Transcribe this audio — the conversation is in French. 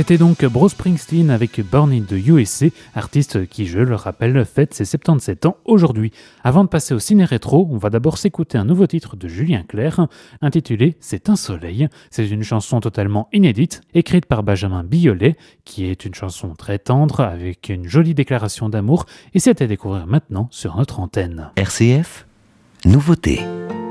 C'était donc Bruce Springsteen avec Born in the USA, artiste qui, je le rappelle, fête ses 77 ans aujourd'hui. Avant de passer au ciné-rétro, on va d'abord s'écouter un nouveau titre de Julien Clerc, intitulé C'est un soleil. C'est une chanson totalement inédite, écrite par Benjamin Biolay, qui est une chanson très tendre, avec une jolie déclaration d'amour, et c'est à découvrir maintenant sur notre antenne. RCF, nouveauté.